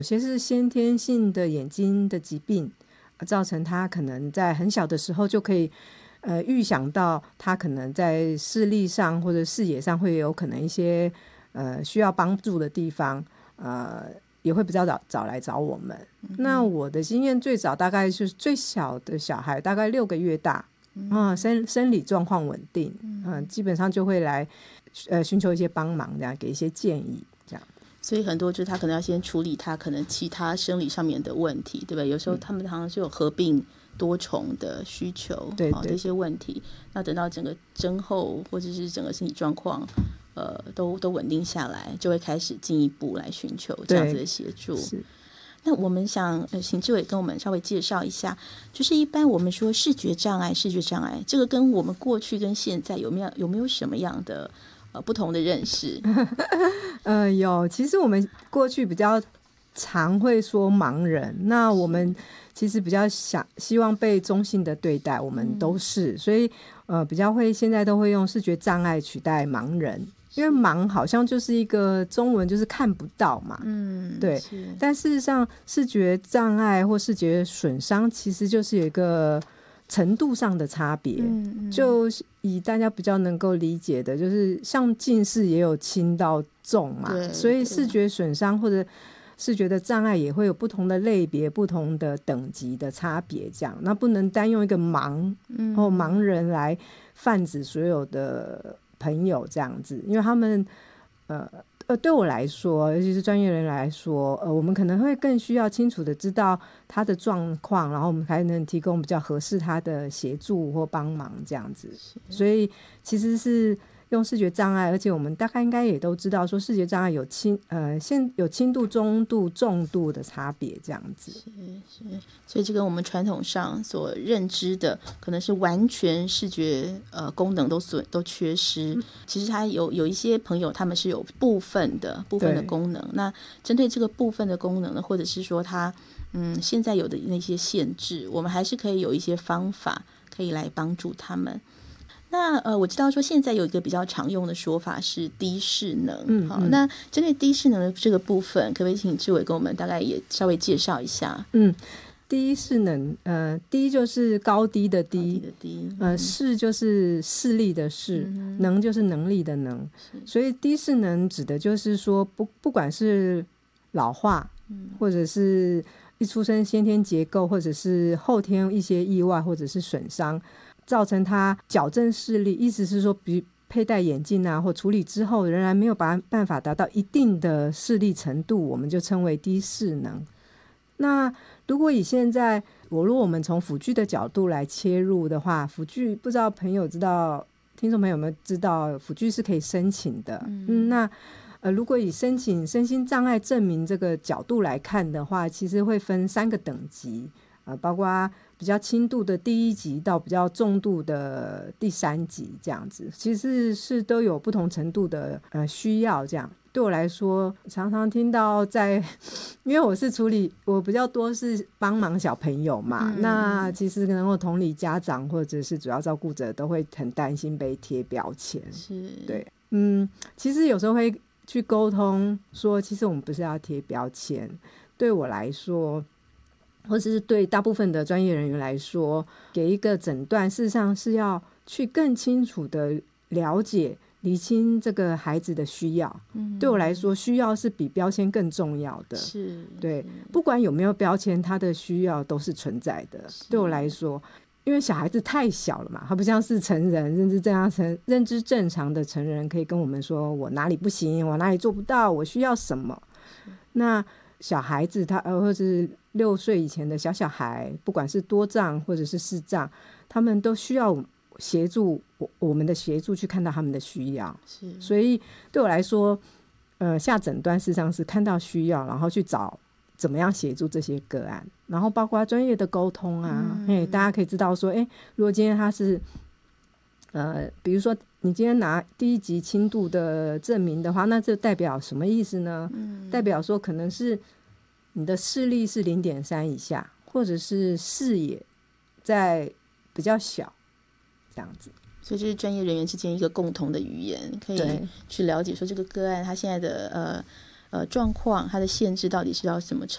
有些是先天性的眼睛的疾病，造成他可能在很小的时候就可以预想到他可能在视力上或者视野上会有可能一些需要帮助的地方，也会比较早来找我们。那我的经验最早大概就是最小的小孩大概6个月大，生理状况稳定，基本上就会来寻求一些帮忙，这样给一些建议这样。 所以很多就是他可能要先处理他可能其他生理上面的问题，对吧？有时候他们常常是有合并多重的需求， 对这些问题。那等到整个症候或者是整个身体状况都稳定下来，就会开始进一步来寻求这样子的协助。那我们想请志伟跟我们稍微介绍一下，就是一般我们说视觉障碍这个跟我们过去跟现在有没有什么样的不同的认识？ 有，其实我们过去比较常会说盲人，那我们其实比较希望被中性的对待，我们都是，所以比较会现在都会用视觉障碍取代盲人，因为盲好像就是一个中文就是看不到嘛，对。但事实上视觉障碍或视觉损伤其实就是有一个程度上的差别，就以大家比较能够理解的，就是像近视也有轻到重嘛，所以视觉损伤或者视觉的障碍也会有不同的类别、不同的等级的差别，这样那不能单用一个盲或盲人来泛指所有的朋友这样子，因为他们对我来说，尤其是专业人来说，我们可能会更需要清楚的知道他的状况，然后我们才能提供比较合适他的协助或帮忙这样子。所以其实是用视觉障碍，而且我们大概应该也都知道说视觉障碍有轻度、中度、重度的差别这样子。 所以这跟我们传统上所认知的可能是完全视觉功能都缺失，其实他有一些朋友他们是有部分的功能，那针对这个部分的功能呢，或者是说他现在有的那些限制，我们还是可以有一些方法可以来帮助他们。那我知道说现在有一个比较常用的说法是低视能，好，那针对低视能的这个部分，可不可以请志伟跟我们大概也稍微介绍一下？ 低视能，低就是高低的低，视就是视力的视，能就是能力的能，所以低视能指的就是说不管是老化，或者是一出生先天结构，或者是后天一些意外或者是损伤，造成他矫正视力，意思是说比佩戴眼镜啊或处理之后仍然没有办法达到一定的视力程度，我们就称为低视能。那如果以现在如果我们从辅具的角度来切入的话，辅具不知道听众朋友有没有知道辅具是可以申请的。那如果以申请身心障碍证明这个角度来看的话，其实会分3个等级，包括比较轻度的第1级到比较重度的第3级这样子，其实是都有不同程度的需要这样。对我来说常常听到因为我比较多是帮忙小朋友嘛，那其实能够同理家长或者是主要照顾者都会很担心被贴标签，对，其实有时候会去沟通说其实我们不是要贴标签，对我来说或者是对大部分的专业人员来说，给一个诊断事实上是要去更清楚的了解厘清这个孩子的需要，对我来说需要是比标签更重要的，对，不管有没有标签他的需要都是存在的。对我来说因为小孩子太小了嘛，他不像是成人认知正常的成人可以跟我们说我哪里不行，我哪里做不到，我需要什么。那小孩子或者是6岁以前的小孩，不管是多障或者是视障，他们都需要协助我们的协助去看到他们的需要，所以对我来说下诊断事实上是看到需要，然后去找怎么样协助这些个案，然后包括专业的沟通啊，大家可以知道说如果今天他是比如说你今天拿第1级轻度的证明的话，那这代表什么意思呢？代表说可能是你的视力是 0.3 以下，或者是视野在比较小这样子， 所以这是专业人员之间一个共同的语言，可以去了解说这个个案他现在的状况，他的限制到底是到什么